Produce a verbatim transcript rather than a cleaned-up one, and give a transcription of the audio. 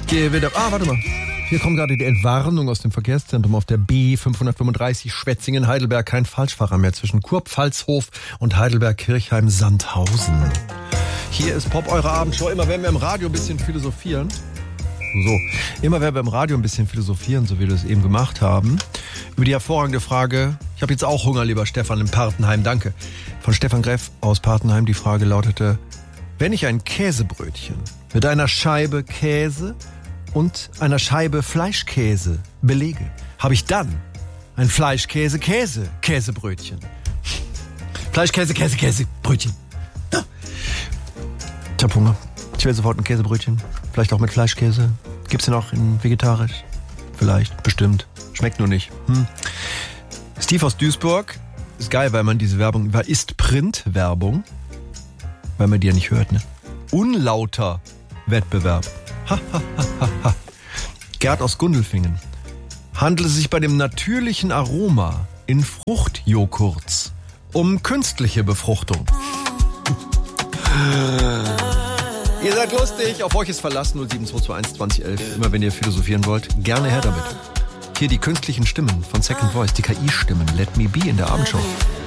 Give it up. Ah, warte mal. Hier kommt gerade die Entwarnung aus dem Verkehrszentrum auf der B fünfhundertfünfunddreißig Schwetzingen-Heidelberg. Kein Falschfahrer mehr zwischen Kurpfalzhof und Heidelberg-Kirchheim-Sandhausen. Hier ist Pop, eure Abendshow. Immer wenn wir im Radio ein bisschen philosophieren, so, immer wenn wir im Radio ein bisschen philosophieren, so wie wir das eben gemacht haben, über die hervorragende Frage, ich habe jetzt auch Hunger, lieber Stefan, in Partenheim, danke, von Stefan Greff aus Partenheim. Die Frage lautete, wenn ich ein Käsebrötchen mit einer Scheibe Käse und einer Scheibe Fleischkäse belege, habe ich dann ein Fleischkäse-Käse-Käsebrötchen. Fleischkäse-Käse-Käsebrötchen. Ich hab Hunger. Ich will sofort ein Käsebrötchen. Vielleicht auch mit Fleischkäse. Gibt's den auch in vegetarisch? Vielleicht, bestimmt. Schmeckt nur nicht. Hm. Steve aus Duisburg. Ist geil, weil man diese Werbung, weil ist Print-Werbung, weil man die ja nicht hört, ne? Unlauter Wettbewerb. Ha, ha, ha, ha, ha. Gerd aus Gundelfingen. Handelt es sich bei dem natürlichen Aroma in Fruchtjoghurts um künstliche Befruchtung? Ihr seid lustig, auf euch ist Verlass. null sieben zwei zwei eins zwanzig elf. Immer wenn ihr philosophieren wollt, gerne her damit. Hier die künstlichen Stimmen von Second Voice, die K I-Stimmen. Let Me Be in der Abendshow.